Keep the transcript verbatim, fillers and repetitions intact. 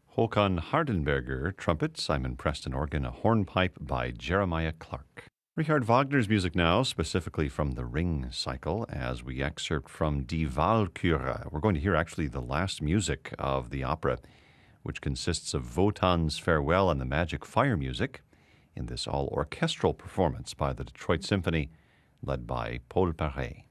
Håkan Hardenberger, trumpet, Simon Preston organ, a hornpipe by Jeremiah Clark. Richard Wagner's music now, specifically from the Ring cycle, as we excerpt from Die Walküre. We're going to hear actually the last music of the opera, which consists of Wotan's Farewell and the Magic Fire music, in this all-orchestral performance by the Detroit Symphony, led by Paul Paret.